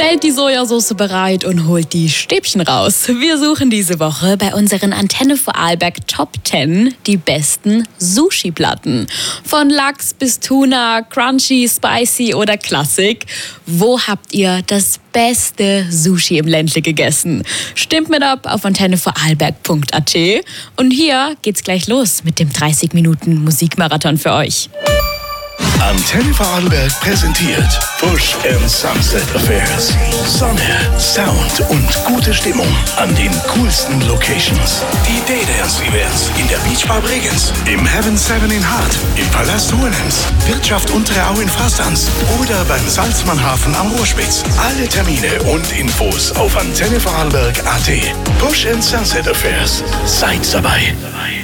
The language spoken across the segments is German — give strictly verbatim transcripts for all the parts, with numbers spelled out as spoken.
Stellt die Sojasauce bereit und holt die Stäbchen raus. Wir suchen diese Woche bei unseren Antenne Vorarlberg Top zehn die besten Sushi-Platten. Von Lachs bis Tuna, Crunchy, Spicy oder Klassik. Wo habt ihr das beste Sushi im Ländle gegessen? Stimmt mit ab auf antenne vorarlberg punkt a t. Und hier geht's gleich los mit dem dreißig Minuten Musikmarathon für euch. Antenne Vorarlberg präsentiert Push and Sunset Affairs. Sonne, Sound und gute Stimmung an den coolsten Locations. Die Day-Dance-Events in der Beachbar Bregenz, im Heaven Seven in Hart, im Palast Hohenems, Wirtschaft Untere Au in Frastanz oder beim Salzmannhafen am Rohrspitz. Alle Termine und Infos auf antenne vorarlberg punkt a t. Push and Sunset Affairs. Seid dabei.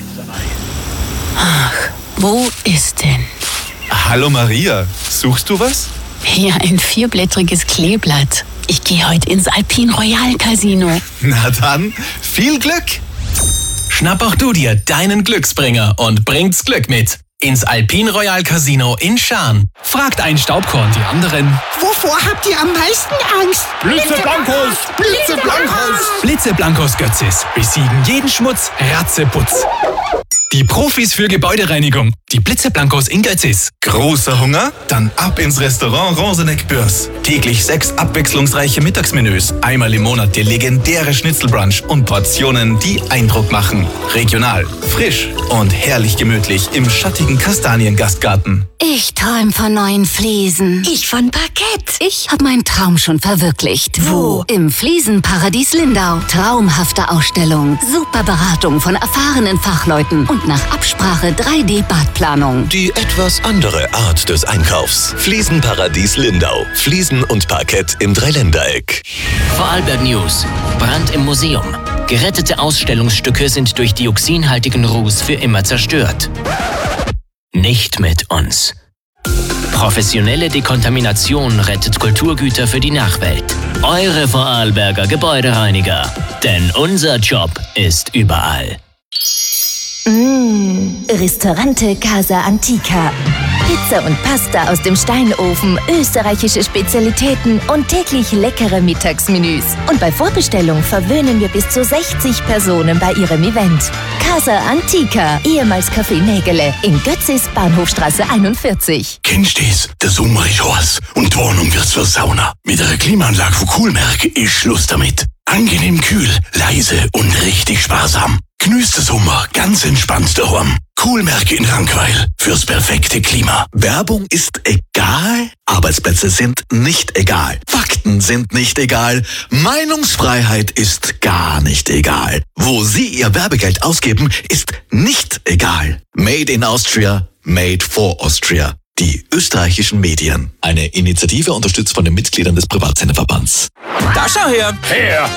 Ach, wo ist denn? Hallo Maria, suchst du was? Hier ein vierblättriges Kleeblatt. Ich gehe heute ins Alpine Royal Casino. Na dann, viel Glück! Schnapp auch du dir deinen Glücksbringer und bringt's Glück mit. Ins Alpine Royal Casino in Schaan. Fragt ein Staubkorn die anderen. Wovor habt ihr am meisten Angst? Blitzeblankos! Blitzeblankos! Blitzeblankos Götzis besiegen jeden Schmutz, ratzeputz. Die Profis für Gebäudereinigung. Die Blitzeblankos in Götzis. Großer Hunger? Dann ab ins Restaurant Roseneck-Börs. Täglich sechs abwechslungsreiche Mittagsmenüs. Einmal im Monat der legendäre Schnitzelbrunch und Portionen, die Eindruck machen. Regional, frisch und herrlich gemütlich im schattigen Kastaniengastgarten. Ich träum von neuen Fliesen. Ich von Parkett. Ich habe meinen Traum schon verwirklicht. Wo? Im Fliesenparadies Lindau. Traumhafte Ausstellung. Super Beratung von erfahrenen Fachleuten. Und nach Absprache drei D Badplanung. Die etwas andere Art des Einkaufs. Fliesenparadies Lindau. Fliesen und Parkett im Dreiländereck. Vorarlberg News. Brand im Museum. Gerettete Ausstellungsstücke sind durch dioxinhaltigen Ruß für immer zerstört. Nicht mit uns. Professionelle Dekontamination rettet Kulturgüter für die Nachwelt. Eure Vorarlberger Gebäudereiniger. Denn unser Job ist überall. Mmh, Ristorante Casa Antica. Pizza und Pasta aus dem Steinofen, österreichische Spezialitäten und täglich leckere Mittagsmenüs. Und bei Vorbestellung verwöhnen wir bis zu sechzig Personen bei ihrem Event. Casa Antica, ehemals Café Nägele, in Götzis, Bahnhofstraße einundvierzig. Kennst du das? Der Sommer ist heiß und die Wohnung wird zur Sauna. Mit einer Klimaanlage von Coolmerk ist Schluss damit. Angenehm kühl, leise und richtig sparsam. Genießt den Sommer ganz entspannt daheim. Coolmerk in Rankweil fürs perfekte Klima. Werbung ist egal, Arbeitsplätze sind nicht egal, Fakten sind nicht egal, Meinungsfreiheit ist gar nicht egal. Wo Sie Ihr Werbegeld ausgeben, ist nicht egal. Made in Austria, made for Austria. Die österreichischen Medien. Eine Initiative unterstützt von den Mitgliedern des Privatsenderverbands. Da schau her! Her!